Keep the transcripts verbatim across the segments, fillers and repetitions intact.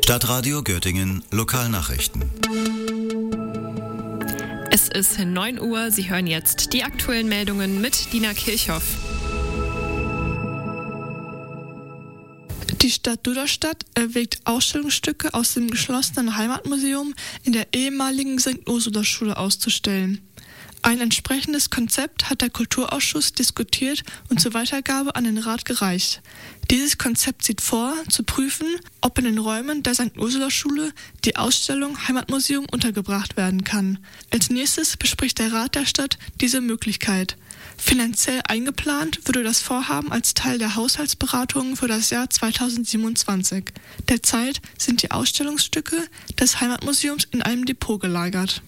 Stadtradio Göttingen Lokalnachrichten. Es ist neun Uhr, Sie hören jetzt die aktuellen Meldungen mit Dina Kirchhoff. Die Stadt Duderstadt erwägt, Ausstellungsstücke aus dem geschlossenen Heimatmuseum in der ehemaligen Sankt Ursula-Schule auszustellen. Ein entsprechendes Konzept hat der Kulturausschuss diskutiert und zur Weitergabe an den Rat gereicht. Dieses Konzept sieht vor, zu prüfen, ob in den Räumen der Sankt Ursula-Schule die Ausstellung Heimatmuseum untergebracht werden kann. Als nächstes bespricht der Rat der Stadt diese Möglichkeit. Finanziell eingeplant würde das Vorhaben als Teil der Haushaltsberatungen für das Jahr zweitausendsiebenundzwanzig. Derzeit sind die Ausstellungsstücke des Heimatmuseums in einem Depot gelagert.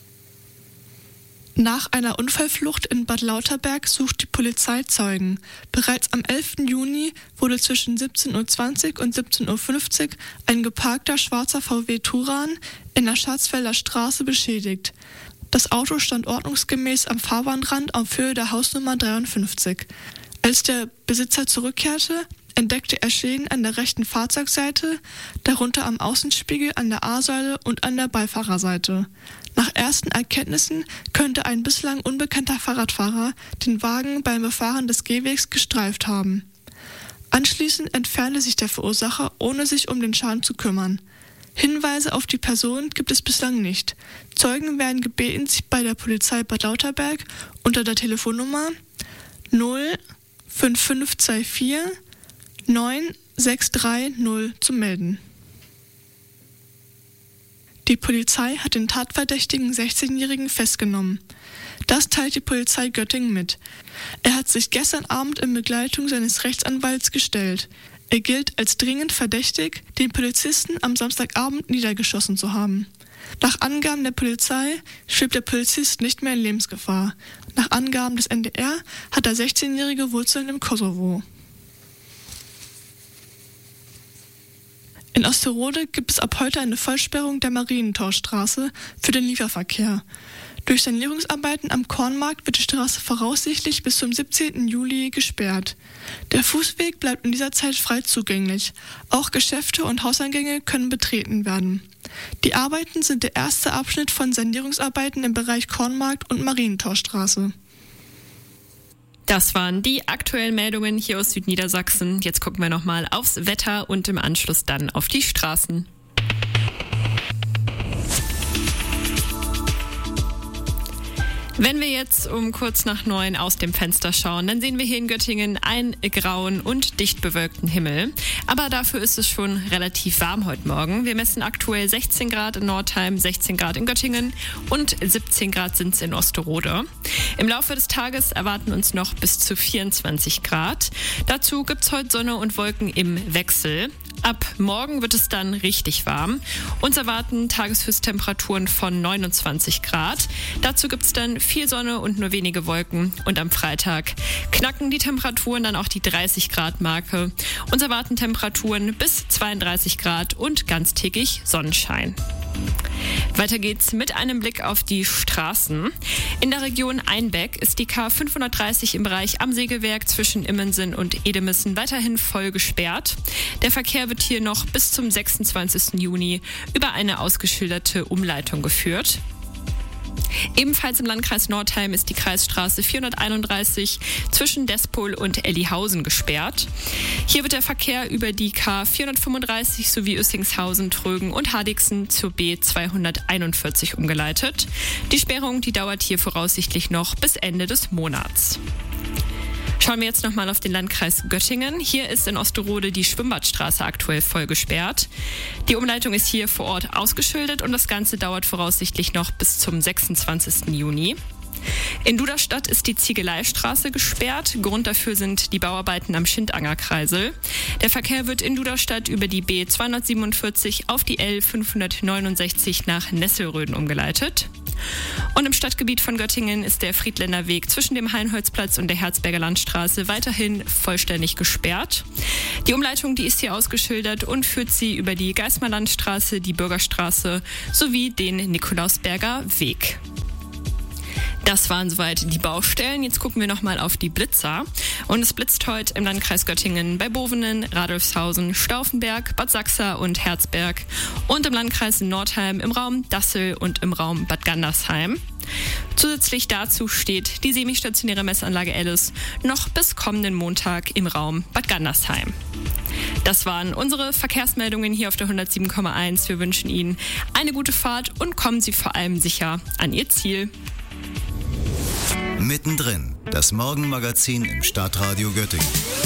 Nach einer Unfallflucht in Bad Lauterberg sucht die Polizei Zeugen. Bereits am elften Juni wurde zwischen siebzehn Uhr zwanzig und siebzehn Uhr fünfzig ein geparkter schwarzer V W Touran in der Schatzfelder Straße beschädigt. Das Auto stand ordnungsgemäß am Fahrbahnrand auf Höhe der Hausnummer dreiundfünfzig. Als der Besitzer zurückkehrte, entdeckte er Schäden an der rechten Fahrzeugseite, darunter am Außenspiegel, an der A-Säule und an der Beifahrerseite. Nach ersten Erkenntnissen könnte ein bislang unbekannter Fahrradfahrer den Wagen beim Befahren des Gehwegs gestreift haben. Anschließend entfernte sich der Verursacher, ohne sich um den Schaden zu kümmern. Hinweise auf die Person gibt es bislang nicht. Zeugen werden gebeten, sich bei der Polizei Bad Lauterberg unter der Telefonnummer null fünf fünf zwei vier neun sechs drei null zu melden. Die Polizei hat den tatverdächtigen sechzehnjährigen festgenommen. Das teilt die Polizei Göttingen mit. Er hat sich gestern Abend in Begleitung seines Rechtsanwalts gestellt. Er gilt als dringend verdächtig, den Polizisten am Samstagabend niedergeschossen zu haben. Nach Angaben der Polizei schwebt der Polizist nicht mehr in Lebensgefahr. Nach Angaben des N D R hat der sechzehnjährige Wurzeln im Kosovo. In Osterode gibt es ab heute eine Vollsperrung der Marientorstraße für den Lieferverkehr. Durch Sanierungsarbeiten am Kornmarkt wird die Straße voraussichtlich bis zum siebzehnten Juli gesperrt. Der Fußweg bleibt in dieser Zeit frei zugänglich. Auch Geschäfte und Hauseingänge können betreten werden. Die Arbeiten sind der erste Abschnitt von Sanierungsarbeiten im Bereich Kornmarkt und Marientorstraße. Das waren die aktuellen Meldungen hier aus Südniedersachsen. Jetzt gucken wir nochmal aufs Wetter und im Anschluss dann auf die Straßen. Wenn wir jetzt um kurz nach neun aus dem Fenster schauen, dann sehen wir hier in Göttingen einen grauen und dicht bewölkten Himmel. Aber dafür ist es schon relativ warm heute Morgen. Wir messen aktuell sechzehn Grad in Nordheim, sechzehn Grad in Göttingen und siebzehn Grad sind es in Osterode. Im Laufe des Tages erwarten uns noch bis zu vierundzwanzig Grad. Dazu gibt es heute Sonne und Wolken im Wechsel. Ab morgen wird es dann richtig warm. Uns erwarten Tageshöchsttemperaturen von neunundzwanzig Grad. Dazu gibt es dann viel Sonne und nur wenige Wolken. Und am Freitag knacken die Temperaturen dann auch die dreißig Grad Marke. Uns erwarten Temperaturen bis zweiunddreißig Grad und ganztägig Sonnenschein. Weiter geht's mit einem Blick auf die Straßen. In der Region Einbeck ist die K fünfhundertdreißig im Bereich am Sägewerk zwischen Immensen und Edemissen weiterhin voll gesperrt. Der Verkehr wird hier noch bis zum sechsundzwanzigsten Juni über eine ausgeschilderte Umleitung geführt. Ebenfalls im Landkreis Nordheim ist die Kreisstraße vierhunderteinunddreißig zwischen Despol und Ellihausen gesperrt. Hier wird der Verkehr über die K vierhundertfünfunddreißig sowie Üssingshausen, Trögen und Hadixen zur B zweihunderteinundvierzig umgeleitet. Die Sperrung, die dauert hier voraussichtlich noch bis Ende des Monats. Schauen wir jetzt nochmal auf den Landkreis Göttingen. Hier ist in Osterode die Schwimmbadstraße aktuell voll gesperrt. Die Umleitung ist hier vor Ort ausgeschildert und das Ganze dauert voraussichtlich noch bis zum sechsundzwanzigsten Juni. In Duderstadt ist die Ziegeleistraße gesperrt. Grund dafür sind die Bauarbeiten am Schindanger-Kreisel. Der Verkehr wird in Duderstadt über die B zweihundertsiebenundvierzig auf die L fünfhundertneunundsechzig nach Nesselröden umgeleitet. Und im Stadtgebiet von Göttingen ist der Friedländer Weg zwischen dem Heinholzplatz und der Herzberger Landstraße weiterhin vollständig gesperrt. Die Umleitung, die ist hier ausgeschildert und führt sie über die Geismar-Landstraße, die Bürgerstraße sowie den Nikolausberger Weg. Das waren soweit die Baustellen. Jetzt gucken wir nochmal auf die Blitzer. Und es blitzt heute im Landkreis Göttingen bei Bovenen, Radolfshausen, Stauffenberg, Bad Sachsa und Herzberg. Und im Landkreis Nordheim im Raum Dassel und im Raum Bad Gandersheim. Zusätzlich dazu steht die semistationäre Messanlage Alice noch bis kommenden Montag im Raum Bad Gandersheim. Das waren unsere Verkehrsmeldungen hier auf der hundertsieben Komma eins. Wir wünschen Ihnen eine gute Fahrt und kommen Sie vor allem sicher an Ihr Ziel. Mittendrin, das Morgenmagazin im Stadtradio Göttingen.